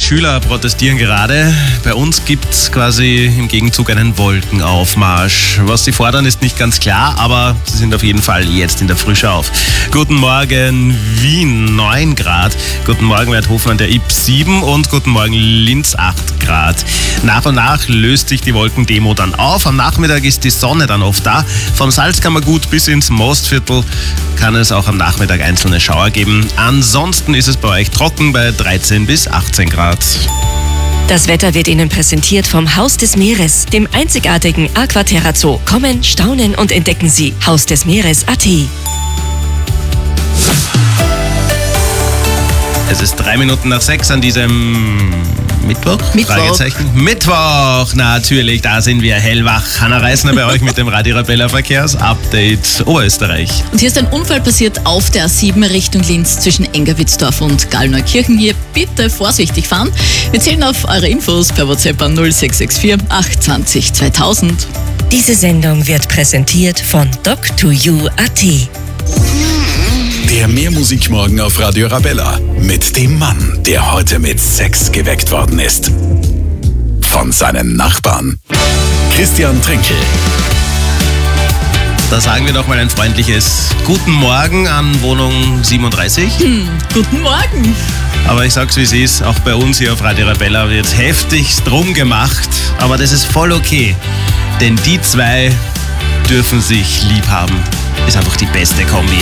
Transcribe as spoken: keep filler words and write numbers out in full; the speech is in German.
Schüler protestieren gerade. Bei uns gibt es quasi im Gegenzug einen Wolkenaufmarsch. Was sie fordern, ist nicht ganz klar, aber sie sind auf jeden Fall jetzt in der Früh auf. Guten Morgen Wien, neun Grad. Guten Morgen Werthofen an der I P sieben und guten Morgen Linz, acht Grad. Nach und nach löst sich die Wolkendemo dann auf. Am Nachmittag ist die Sonne dann oft da. Vom Salzkammergut bis ins Mostviertel kann es auch am Nachmittag einzelne Schauer geben. Ansonsten ist es bei euch trocken bei dreizehn bis achtzehn Grad. Das Wetter wird Ihnen präsentiert vom Haus des Meeres, dem einzigartigen Aquaterra Zoo. Kommen, staunen und entdecken Sie Haus des Meeres Punkt a t. Es ist drei Minuten nach sechs an diesem Mittwoch? Mittwoch. Fragezeichen. Mittwoch, natürlich, da sind wir hellwach. Hanna Reisner bei euch mit dem Radio Arabella Verkehrsupdate Oberösterreich. Und hier ist ein Unfall passiert auf der A sieben Richtung Linz zwischen Engerwitzdorf und Gallneukirchen. Hier bitte vorsichtig fahren. Wir zählen auf eure Infos per WhatsApp an null sechs sechs vier acht zwanzig zweitausend. Diese Sendung wird präsentiert von doc to you Punkt a t. Der Mehrmusikmorgen auf Radio Arabella mit dem Mann, der heute mit Sex geweckt worden ist. Von seinen Nachbarn. Christian Trinkel. Da sagen wir doch mal ein freundliches Guten Morgen an Wohnung siebenunddreißig. Hm, guten Morgen. Aber ich sag's wie es ist, auch bei uns hier auf Radio Arabella wird heftigst drum gemacht. Aber das ist voll okay, denn die zwei dürfen sich lieb haben. Ist einfach die beste Kombi.